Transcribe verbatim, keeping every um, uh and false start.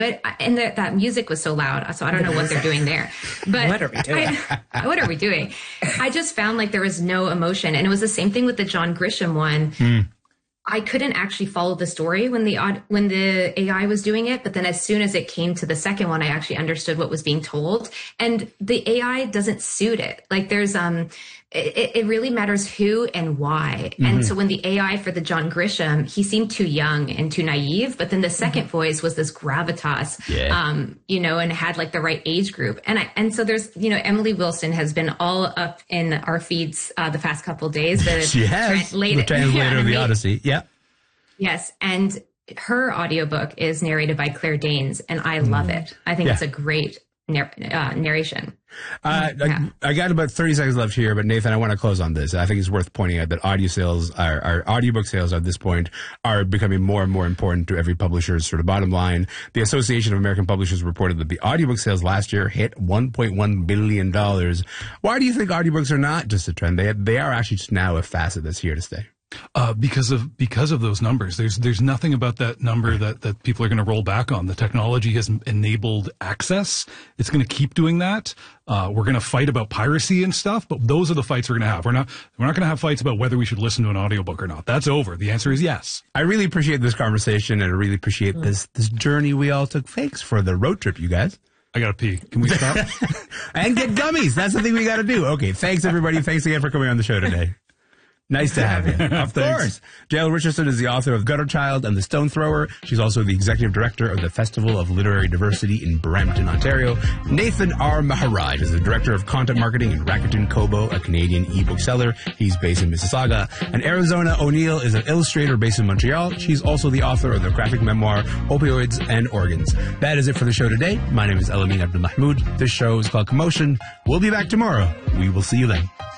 But and the, that music was so loud, so I don't know what they're doing there. But what are we doing? I, what are we doing? I just found like there was no emotion, and it was the same thing with the John Grisham one. Mm. I couldn't actually follow the story when the when the A I was doing it, but then as soon as it came to the second one, I actually understood what was being told, and the A I doesn't suit it. Like there's um. It, it really matters who and why. Mm-hmm. And so when the A I for the John Grisham, he seemed too young and too naive. But then the second mm-hmm. voice was this gravitas, yeah. um, you know, and had like the right age group. And I, and so there's, you know, Emily Wilson has been all up in our feeds uh, the past couple of days. The she has. Tra- the translator yeah, of the Odyssey. Yeah. Yes. And her audiobook is narrated by Claire Danes. And I love mm. it. I think yeah. it's a great Narr- uh, narration. Uh, yeah. I, I got about thirty seconds left here, but Nathan, I want to close on this. I think it's worth pointing out that audio sales, our, our audiobook sales at this point are becoming more and more important to every publisher's sort of bottom line. The Association of American Publishers reported that the audiobook sales last year hit one point one billion dollars. Why do you think audiobooks are not just a trend? They, they are actually just now a facet that's here to stay. Uh, because of because of those numbers. There's there's nothing about that number that, that people are going to roll back on. The technology has enabled access. It's going to keep doing that. Uh, we're going to fight about piracy and stuff, but those are the fights we're going to have. We're not we're not going to have fights about whether we should listen to an audiobook or not. That's over. The answer is yes. I really appreciate this conversation, and I really appreciate this this journey we all took. Thanks for the road trip, you guys. I gotta pee. Can we stop? And get gummies. That's the thing we got to do. Okay. Thanks, everybody. Thanks again for coming on the show today. Nice to have you. Of course. Jael Richardson is the author of Gutter Child and The Stone Thrower. She's also the executive director of the Festival of Literary Diversity in Brampton, Ontario. Nathan R. Maharaj is the director of content marketing in Rakuten Kobo, a Canadian ebook seller. He's based in Mississauga. And Arizona O'Neill is an illustrator based in Montreal. She's also the author of the graphic memoir Opioids and Organs. That is it for the show today. My name is Elamin Abdulmahmoud. This show is called Commotion. We'll be back tomorrow. We will see you then.